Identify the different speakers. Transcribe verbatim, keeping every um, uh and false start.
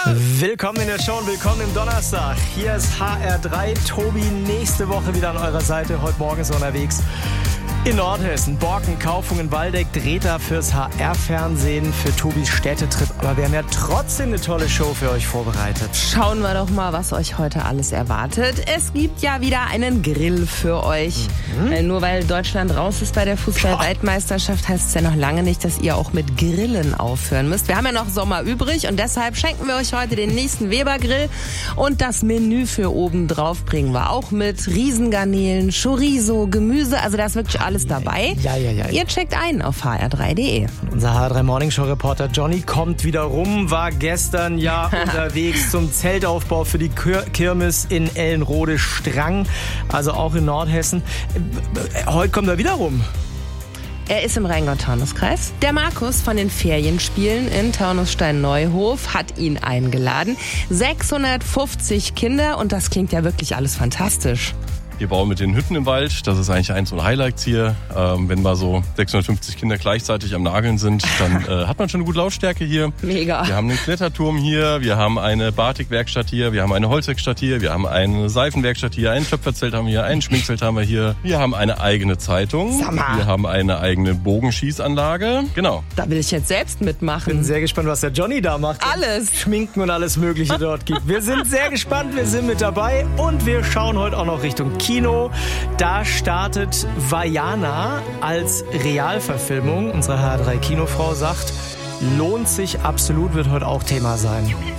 Speaker 1: Willkommen in der Show und willkommen im Donnerstag. Hier ist H R drei. Tobi nächste Woche wieder an eurer Seite. Heute Morgen ist er unterwegs in Nordhessen. Borken, Kaufungen, Waldeck dreht er fürs H R-Fernsehen, für Tobis Städtetrip. Aber wir haben ja trotzdem eine tolle Show für euch vorbereitet.
Speaker 2: Schauen wir doch mal, was euch heute alles erwartet. Es gibt ja wieder einen Grill für euch. Mhm. Weil nur weil Deutschland raus ist bei der Fußball-Weltmeisterschaft, heißt es ja noch lange nicht, dass ihr auch mit Grillen aufhören müsst. Wir haben ja noch Sommer übrig und deshalb schenken wir euch heute den nächsten Weber-Grill. Und das Menü für oben drauf bringen wir auch mit. Riesengarnelen, Chorizo, Gemüse, also da ist wirklich alles dabei.
Speaker 1: Ja, ja, ja.
Speaker 2: Ihr checkt ein auf h r drei punkt d e.
Speaker 1: Unser H R drei Morningshow-Reporter Johnny kommt wieder rum, war gestern ja unterwegs zum Zeltaufbau für die Kirmes in Ellenrode-Strang, also auch in Nordhessen. Heute kommt er wieder rum.
Speaker 2: Er ist im Rheingau-Taunus-Kreis. Der Markus von den Ferienspielen in Taunusstein-Neuhof hat ihn eingeladen. sechshundertfünfzig Kinder und das klingt ja wirklich alles fantastisch.
Speaker 3: Wir bauen mit den Hütten im Wald. Das ist eigentlich eins unserer Highlights hier. Ähm, wenn mal so sechshundertfünfzig Kinder gleichzeitig am Nageln sind, dann äh, hat man schon eine gute Lautstärke hier.
Speaker 2: Mega.
Speaker 3: Wir haben einen Kletterturm hier, wir haben eine Batikwerkstatt hier, wir haben eine Holzwerkstatt hier, wir haben eine Seifenwerkstatt hier, ein Töpferzelt haben wir hier, ein Schminkzelt haben wir hier. Wir haben eine eigene Zeitung.
Speaker 2: Summer.
Speaker 3: Wir haben eine eigene Bogenschießanlage. Genau.
Speaker 2: Da will ich jetzt selbst mitmachen.
Speaker 1: Bin sehr gespannt, was der Johnny da macht.
Speaker 2: Alles.
Speaker 1: Schminken und alles Mögliche dort gibt. Wir sind sehr gespannt, wir sind mit dabei und wir schauen heute auch noch Richtung Kino. Da startet Vaiana als Realverfilmung. Unsere H R drei Kinofrau sagt, lohnt sich absolut, wird heute auch Thema sein.